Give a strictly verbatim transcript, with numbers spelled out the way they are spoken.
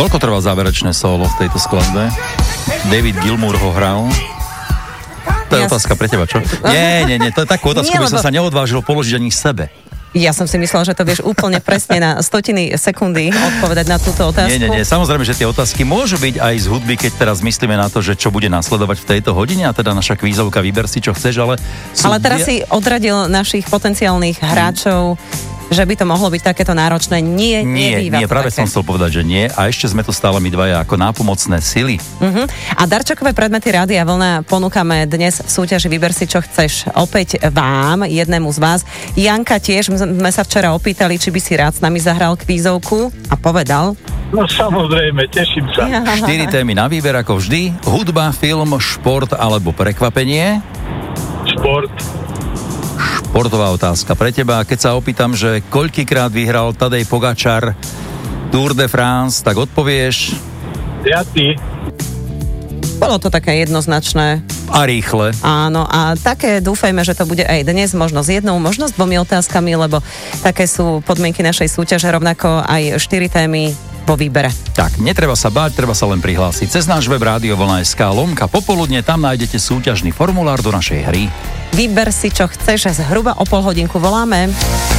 Koľko trvá záverečné solo v tejto skladbe? David Gilmour ho hral. To je ja otázka pre teba, čo? Nie, nie, nie, to je takú otázku, by som sa neodvážil položiť ani sebe. Ja som si myslela, že to vieš úplne presne na stotiny sekundy odpovedať na túto otázku. Nie, nie, nie. Samozrejme, že tie otázky môžu byť aj z hudby, keď teraz myslíme na to, že čo bude nasledovať v tejto hodine, a teda naša kvízovka Vyber si, čo chceš, ale... Ale teraz si odradil našich potenciálnych hráčov, že by to mohlo byť takéto náročné. Nie, nie, nie, práve také. Som chcel povedať, že nie. A ešte sme tu stále my dvaja ako nápomocné sily. Uh-huh. A darčekové predmety Rádia Vlna ponúkame dnes v súťaži Vyber si, čo chceš, opäť vám, jednému z vás. Janka tiež, sme sa včera opýtali, či by si rád s nami zahral kvízovku a povedal... No samozrejme, teším sa. Štyri témy na výber ako vždy. Hudba, film, šport alebo prekvapenie. Šport. Športová otázka pre teba. Keď sa opýtam, že koľkýkrát vyhral Tadej Pogačar Tour de France, tak odpovieš... Piatý. Bolo to také jednoznačné. A rýchle. Áno, a také dúfajme, že to bude aj dnes, možno s jednou, možno s dvomi otázkami, lebo také sú podmienky našej súťaže, rovnako aj štyri témy vo výbere. Tak, netreba sa báť, treba sa len prihlásiť. Cez náš web Rádio Vlna bodka es ká lomka popoludne, tam nájdete súťažný formulár do našej hry. Vyber si, čo chceš, zhruba o pol hodinku voláme.